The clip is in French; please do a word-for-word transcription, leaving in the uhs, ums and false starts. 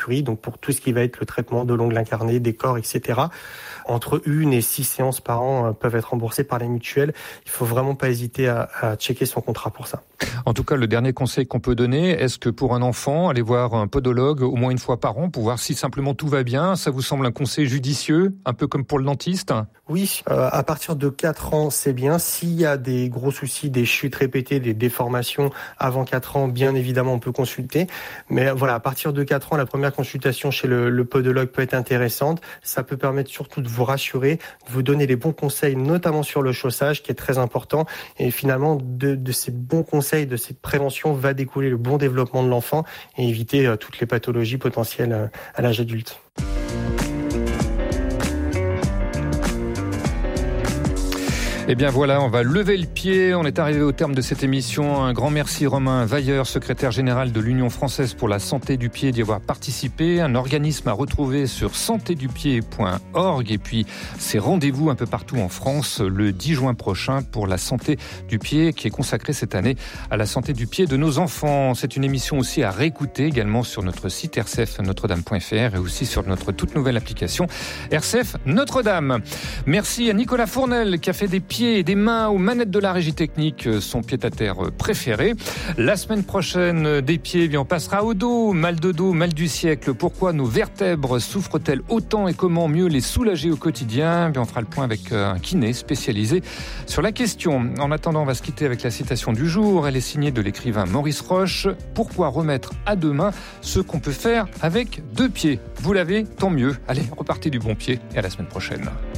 donc pour tout ce qui va être le traitement de l'ongle incarné, des corps, et cetera. Entre une et six séances par an peuvent être remboursées par les mutuelles. Il faut vraiment pas hésiter à, à checker son contrat pour ça. En tout cas, le dernier conseil qu'on peut donner, est-ce que pour un enfant, aller voir un podologue au moins une fois par an pour voir si simplement tout va bien, ça vous semble un conseil judicieux, un peu comme pour le dentiste ? Oui, euh, à partir de quatre ans, c'est bien. S'il y a des gros soucis, des chutes répétées, des déformations avant quatre ans, bien évidemment, on peut consulter. Mais voilà, à partir de quatre ans, la première consultation chez le, le podologue peut être intéressante. Ça peut permettre surtout de vous rassurer, de vous donner les bons conseils, notamment sur le chaussage, qui est très important. Et finalement, de, de ces bons conseils, de cette prévention, va découler le bon développement de l'enfant et éviter euh, toutes les pathologies potentielles euh, à l'âge adulte. Eh bien voilà, on va lever le pied. On est arrivé au terme de cette émission. Un grand merci Romain Vailleur, secrétaire général de l'Union française pour la santé du pied, d'y avoir participé. Un organisme à retrouver sur santé du pied point org. Et puis, ces rendez-vous un peu partout en France le dix juin prochain pour la santé du pied qui est consacrée cette année à la santé du pied de nos enfants. C'est une émission aussi à réécouter également sur notre site r c f notre dame point f r et aussi sur notre toute nouvelle application R C F Notre-Dame. Merci à Nicolas Fournel qui a fait des pieds et des mains aux manettes de la régie technique, son pied-à-terre préféré. La semaine prochaine, des pieds, eh bien on passera au dos. Mal de dos, mal du siècle. Pourquoi nos vertèbres souffrent-elles autant et comment mieux les soulager au quotidien ? Eh bien on fera le point avec un kiné spécialisé sur la question. En attendant, on va se quitter avec la citation du jour. Elle est signée de l'écrivain Maurice Roche. Pourquoi remettre à demain ce qu'on peut faire avec deux pieds ? Vous l'avez, tant mieux. Allez, repartez du bon pied et à la semaine prochaine.